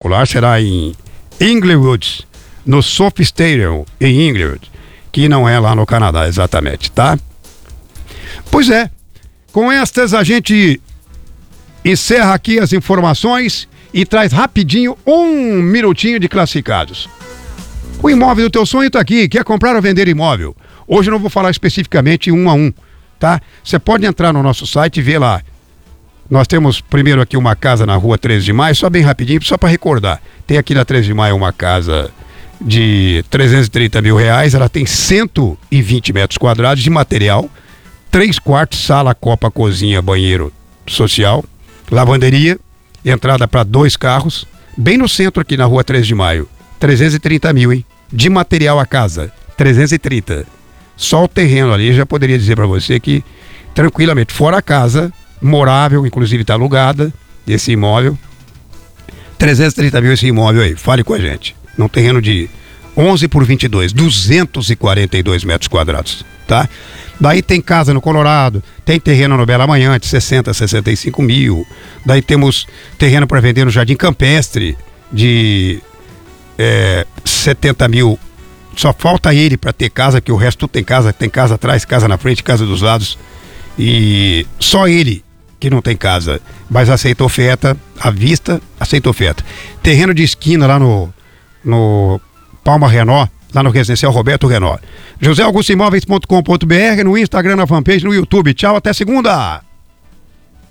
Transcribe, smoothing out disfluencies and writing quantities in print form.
particular será em Inglewood, no Sophie Stadium, em Inglewood, que não é lá no Canadá, exatamente, tá? Pois é, com estas a gente encerra aqui as informações e traz rapidinho 1 minutinho de classificados. O imóvel do teu sonho tá aqui, quer comprar ou vender imóvel? Hoje eu não vou falar especificamente um a um, tá? Você pode entrar no nosso site e ver lá. Nós temos primeiro aqui uma casa na rua 13 de maio, só bem rapidinho, só para recordar. Tem aqui na 13 de maio uma casa de 330 mil reais, ela tem 120 metros quadrados de material, 3 quartos, sala, copa, cozinha, banheiro social, lavanderia, entrada para 2 carros, bem no centro aqui na rua 13 de maio. 330 mil, hein? De material a casa, 330. Só o terreno ali, já poderia dizer para você que tranquilamente, fora a casa, morável, inclusive está alugada, esse imóvel. 330 mil esse imóvel aí, fale com a gente. Num terreno de 11 por 22, 242 metros quadrados, tá? Daí tem casa no Colorado, tem terreno no Bela Manhã de 60 a 65 mil. Daí temos terreno para vender no Jardim Campestre de 70 mil. Só falta ele para ter casa, que o resto tudo tem casa atrás, casa na frente, casa dos lados. E só ele que não tem casa, mas aceita oferta, à vista, aceita oferta. Terreno de esquina lá no Palma Renault, lá no Residencial Roberto Renault. JoséAugustoImóveis.com.br, no Instagram, na fanpage, no YouTube. Tchau, até segunda!